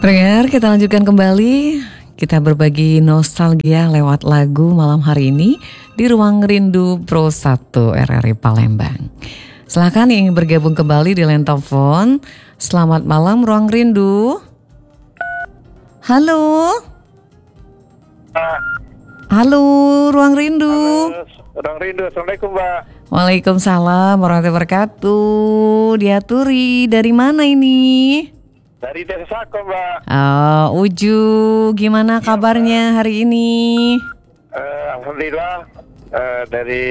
Pendengar, kita lanjutkan kembali. Kita berbagi nostalgia lewat lagu malam hari ini di Ruang Rindu Pro 1 RRI Palembang. Silakan yang ingin bergabung kembali di line telepon. Selamat malam Ruang Rindu. Halo. Halo Ruang Rindu. Halo, Ruang Rindu. Assalamualaikum, Mbak. Waalaikumsalam warahmatullahi wabarakatuh. Diaturi dari mana ini? Dari Desa Sako, Mbak. Uju, gimana kabarnya hari ini? Alhamdulillah, dari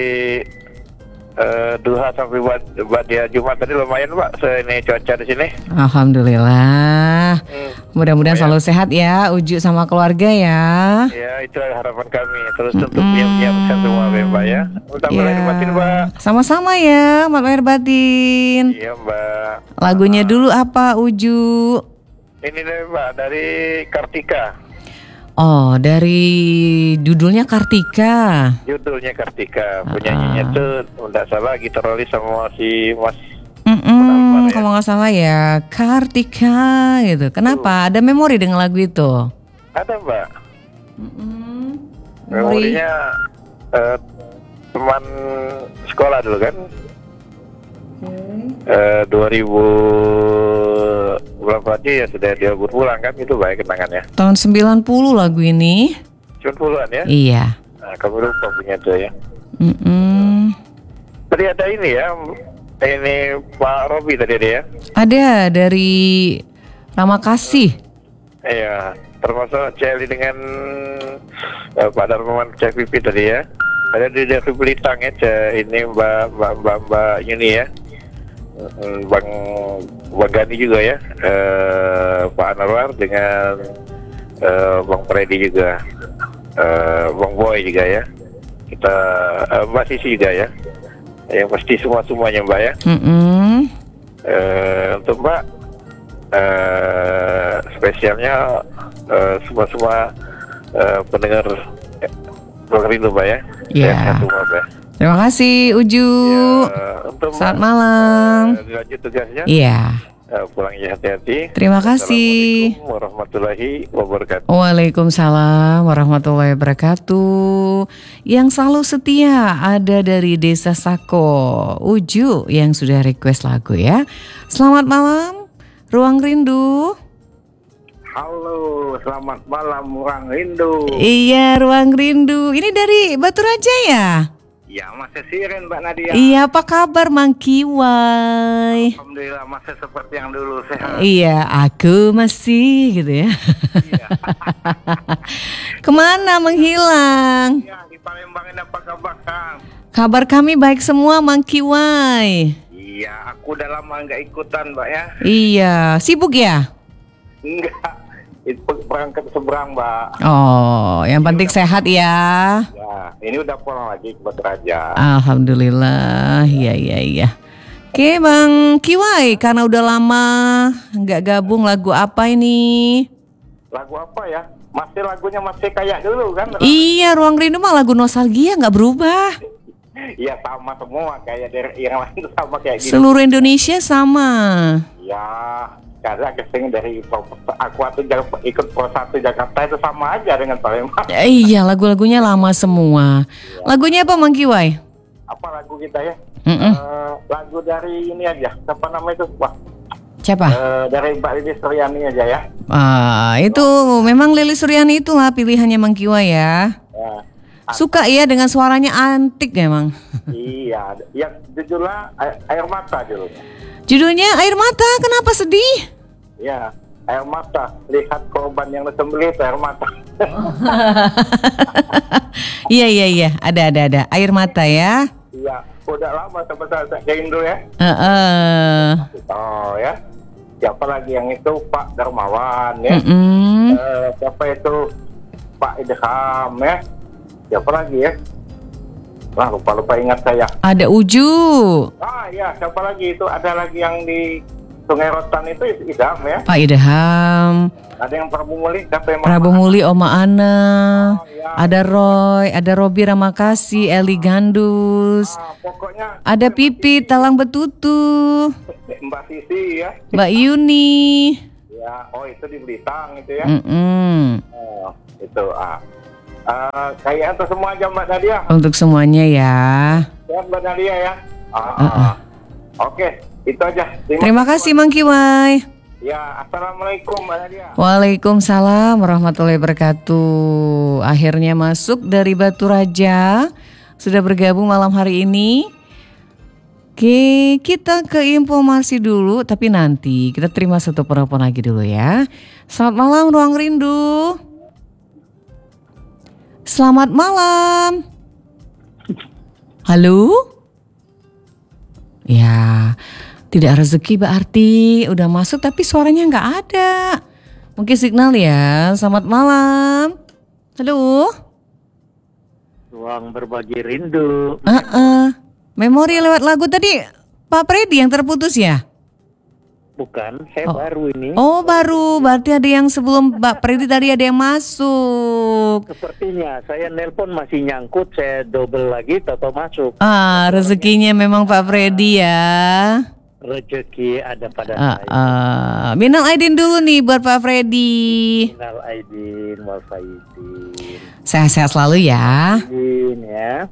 duha sampai buat dia Jumat tadi lumayan, Mbak. Ini cuaca di sini. Alhamdulillah. Mudah-mudahan selalu sehat ya, Uju sama keluarga ya. Ya, itu harapan kami. Terus untuk menyiapkan semua, Mbak ya. Minta lahir batin, Mbak. Sama-sama ya, Mak lahir batin. Iya, Mbak. Lagunya dulu apa, Uju? Ini deh, Mbak, dari Kartika. Oh, dari judulnya Kartika. Judulnya Kartika. Penyanyinya tuh enggak salah gitaris sama si Mas. Kalau nggak salah ya Kartika gitu. Kenapa? Ada memori dengan lagu itu? Ada, Mbak. Memorinya teman sekolah dulu kan. 2000 berapa aja ya sudah dia berpulang kan, itu baik kenangannya. Tahun 90 lagu ini. 90-an ya? Iya. Nah, kamu lupa punya tuh ya. Tadi ada ini ya. Ini Pak Robi tadi ada ya. Ada dari Rama Kasih. Iya, termasuk Celi dengan Pak Darmawan Cek Pipi tadi ya. Ada di Devi Belitang ya, ini Mbak Yuni ya. Bang Gani juga ya. Pak Anwar dengan Bang Freddy juga. Bang Boy juga ya. Kita Mbak Sisi juga ya. Yang pasti semuanya Mbak ya. Untuk Mbak spesialnya semua pendengar Ruang Rindu Mbak ya. Iya. Terima kasih Uju. Selamat malam. Lanjut tugasnya. Iya. Pulang ya hati-hati. Terima kasih. Assalamualaikum warahmatullahi wabarakatuh. Waalaikumsalam warahmatullahi wabarakatuh. Yang selalu setia ada dari Desa Sako, Uju yang sudah request lagu ya. Selamat malam, Ruang Rindu. Halo, selamat malam Ruang Rindu. Iya, Ruang Rindu. Ini dari Batu Raja ya? Ya, masih siren Mbak Nadia. Iya, apa kabar Mang Kiwai? Alhamdulillah masih seperti yang dulu, sehat. Iya, aku masih gitu ya. Iya. Kemana menghilang? Ya, di Palembang ini apa kabar, Kang? Kabar kami baik semua Mang Kiwai. Iya, aku udah lama nggak ikutan Mbak ya. Iya, sibuk ya? Enggak, itu berangkat seberang Mbak. Oh, yang penting sehat ya. Ya, ini udah pulang lagi ke Batu Raja. Alhamdulillah, iya. Oke Bang Kiwai, karena udah lama nggak gabung, lagu apa ini? Lagu apa ya? Lagunya masih kayak dulu kan? Iya, Ruang Rindu mah lagu nostalgia nggak berubah. Iya, sama semua kayak dari yang lain sama kayak gini. Seluruh Indonesia sama. Ya, karena kesini dari aku tuh ikut Pro 1 Jakarta itu sama aja dengan Palembang. Iya, lagu-lagunya lama semua. Lagunya apa Mang Kiwai? Apa lagu kita ya? Lagu dari ini aja. Siapa nama itu? Wah. Siapa? Dari Mbak Lilis Suryani aja ya. Itu memang Lilis Suryani itulah pilihannya Mang Kiwai ya. Suka ya dengan suaranya antik memang. Iya, yang judulnya Air Mata judulnya. Judulnya Air Mata, kenapa sedih? Ya, air mata. Lihat korban yang disembelih itu air mata. Iya, ada Air Mata ya. Iya, udah lama sampai saya Indo ya. Oh ya. Siapa lagi yang itu Pak Darmawan ya. Siapa itu Pak Idham ya. Siapa lagi ya? Wah, lupa ingat saya. Ada Uju. Iya, siapa lagi itu? Ada lagi yang di Sungai Rotan itu Idham ya. Pak Idham. Ada yang Prabu Muli, Prabu Muli, Oma Ana. Ada Roy, ada Robi Ramakasi, Eli Gandus. Pokoknya ada Pipit, Talang Betutu. Mbak Sisi ya. Mbak Yuni. Ya, Ya, oh itu di Blitar itu ya. Oh, itu kayaknya untuk semua aja Mbak Nadia. Untuk semuanya ya. Sehat Mbak Nadia ya. Oke, itu aja. Terima kasih Mang Kiwai. Ya, assalamualaikum Mbak Nadia. Waalaikumsalam warahmatullahi wabarakatuh. Akhirnya masuk dari Batu Raja. Sudah bergabung malam hari ini. Oke, kita ke informasi dulu, tapi nanti kita terima satu penelpon lagi dulu ya. Selamat malam Ruang Rindu. Selamat malam. Halo? Ya, tidak rezeki berarti udah masuk tapi suaranya nggak ada. Mungkin signal ya. Selamat malam. Halo? Ruang berbagi rindu. Memori lewat lagu tadi Pak Freddy yang terputus ya? Bukan, saya baru ini. Oh baru, berarti ada yang sebelum Pak Freddy tadi ada yang masuk. Sepertinya saya nelpon masih nyangkut, saya double lagi atau masuk. Rezekinya memang Pak Freddy ya. Rezeki ada pada saya. Minal aidin dulu nih buat Pak Freddy. Minal aidin wal faizin. Sehat-sehat selalu ya. Aidin ya.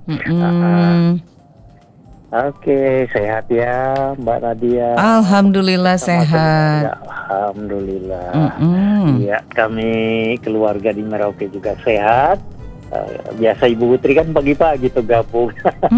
Oke, sehat ya Mbak Nadia. Alhamdulillah sehat. Alhamdulillah. Iya, kami keluarga di Merauke juga sehat. Biasa Ibu Putri kan pagi-pagi tuh gabung.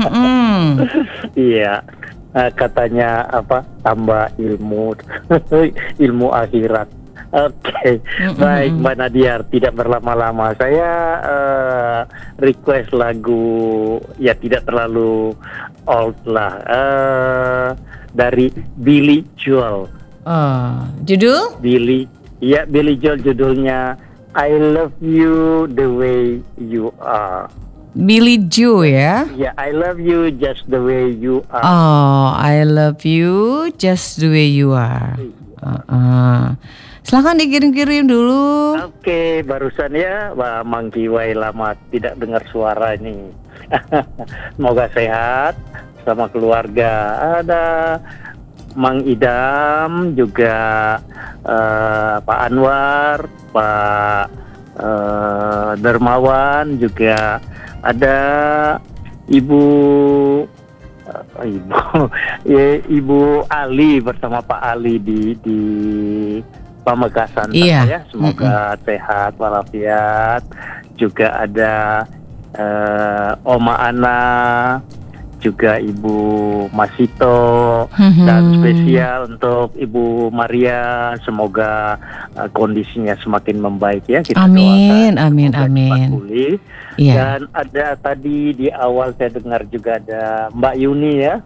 Iya, katanya apa? Tambah ilmu, ilmu akhirat. Oke, baik Mbak Nadia, tidak berlama-lama. Saya request lagu ya tidak terlalu old lah, dari Billy Joel. Judul? Billy Joel, judulnya I Love You the Way You Are. Billy Joe ya? Ya, I love you just the way you are. Oh, I love you just the way you are. Silahkan dikirim-kirim dulu. Oke, barusan ya Mang Kiwai lama tidak dengar suara ini. Semoga sehat sama keluarga. Ada Mang Idam, juga Pak Anwar, Pak Dermawan, juga ada Ibu Ali bersama Pak Ali di Pamekasan ya. Semoga sehat walafiat. Juga ada Oma Ana, juga Ibu Masito, dan spesial untuk Ibu Maria. Semoga kondisinya semakin membaik ya. Kita amin, doakan. Amin. Pulih. Dan ada tadi di awal saya dengar juga ada Mbak Yuni ya.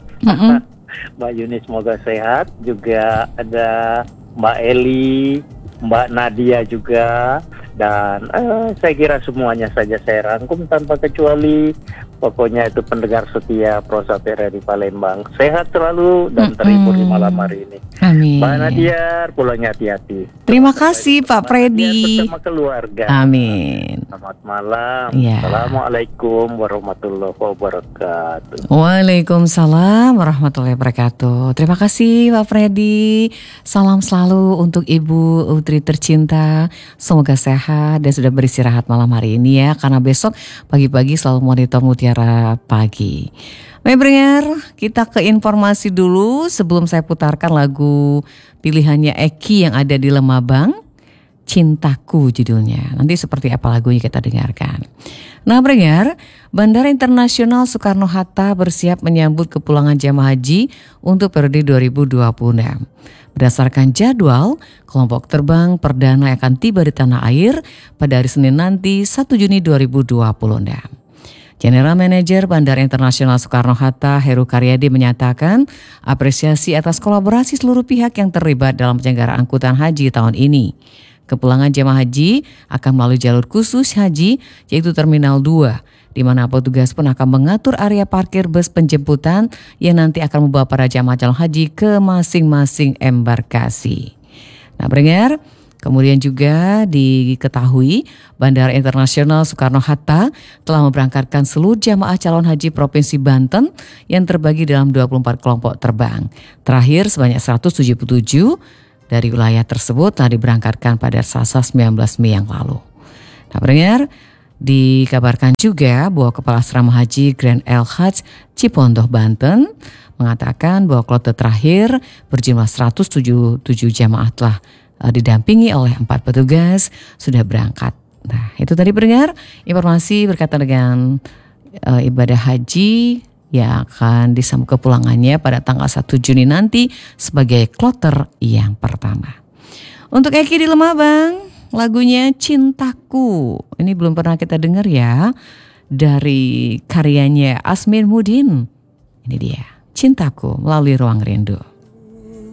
Mbak Yuni semoga sehat. Juga ada Mbak Eli, Mbak Nadia juga, dan saya kira semuanya saja saya rangkum tanpa kecuali. Pokoknya itu pendengar setia Prosat RRI Palembang. Sehat selalu dan terhibur di malam hari ini. Amin. Mbak Nadia, pulangnya hati-hati. Terima kasih Pak Freddy. Bersama keluarga. Amin. Selamat malam. Ya. Assalamualaikum warahmatullahi wabarakatuh. Waalaikumsalam warahmatullahi wabarakatuh. Terima kasih Pak Freddy. Salam selalu untuk Ibu Putri tercinta. Semoga sehat dan sudah beristirahat malam hari ini ya. Karena besok pagi-pagi selalu monitor Mutiara Pagi. Baik pendengar, kita ke informasi dulu sebelum saya putarkan lagu pilihannya Eki yang ada di Lemabang. Cintaku judulnya. Nanti seperti apa lagunya kita dengarkan. Nah pendengar, Bandara Internasional Soekarno-Hatta bersiap menyambut kepulangan jemaah haji untuk periode 2026. Berdasarkan jadwal, kelompok terbang perdana akan tiba di tanah air pada hari Senin nanti 1 Juni 2026. General Manager Bandara Internasional Soekarno-Hatta Heru Karyadi menyatakan apresiasi atas kolaborasi seluruh pihak yang terlibat dalam penyelenggaraan angkutan haji tahun ini. Kepulangan jemaah haji akan melalui jalur khusus haji yaitu Terminal 2, di mana petugas pun akan mengatur area parkir bus penjemputan yang nanti akan membawa para jemaah calon haji ke masing-masing embarkasi. Nah pendengar, kemudian juga diketahui Bandara Internasional Soekarno-Hatta telah memberangkatkan seluruh jamaah calon haji Provinsi Banten yang terbagi dalam 24 kelompok terbang. Terakhir sebanyak 177 dari wilayah tersebut telah diberangkatkan pada Selasa 19 Mei yang lalu. Nah, pendengar, dikabarkan juga bahwa Kepala Asrama Haji Grand El Hadj Cipondoh, Banten mengatakan bahwa kloter terakhir berjumlah 177 jamaah telah didampingi oleh 4 petugas sudah berangkat. Nah, itu tadi pendengar informasi berkaitan dengan ibadah haji yang akan disambut kepulangannya pada tanggal 1 Juni nanti sebagai kloter yang pertama. Untuk Eki di Lemabang, lagunya Cintaku. Ini belum pernah kita dengar ya, dari karyanya Asmin Mudin. Ini dia, Cintaku melalui Ruang Rindu.